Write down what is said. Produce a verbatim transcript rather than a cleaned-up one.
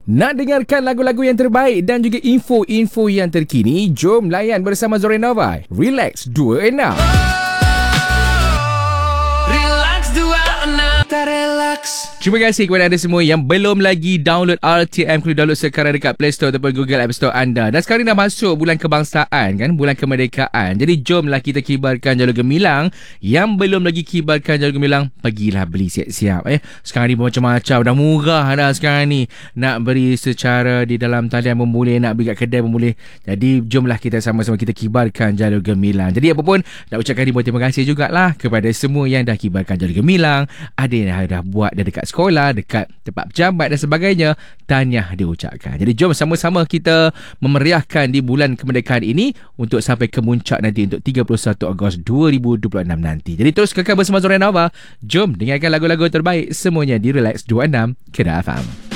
Nak dengarkan lagu-lagu yang terbaik dan juga info-info yang terkini? Jom layan bersama Zorenova. Relax dua enam. Relax dua enam. Tak relax. Terima kasih kepada anda semua yang belum lagi download R T M. Kena download sekarang dekat Play Store ataupun Google App Store anda. Dan sekarang dah masuk bulan kebangsaan kan, bulan kemerdekaan. Jadi jomlah kita kibarkan jalur gemilang. Yang belum lagi kibarkan jalur gemilang, pergilah beli siap-siap eh. Sekarang ni macam-macam, dah murah dah sekarang ni. Nak beri secara di dalam talian pun boleh, nak beli kat kedai pun boleh. Jadi jomlah kita sama-sama kita kibarkan jalur gemilang. Jadi apa pun, nak ucapkan ribuan terima kasih jugalah kepada semua yang dah kibarkan jalur gemilang. Ada yang dah, dah buat dah dekat sekolah, dekat tempat pejabat dan sebagainya. Tahniah diucapkan. Jadi jom sama-sama kita memeriahkan di bulan kemerdekaan ini untuk sampai ke muncak nanti untuk tiga puluh satu Ogos dua ribu dua puluh enam nanti. Jadi terus kekal bersama Zorenova. Jom dengarkan lagu-lagu terbaik semuanya di Relax dua puluh enam Kedah F M.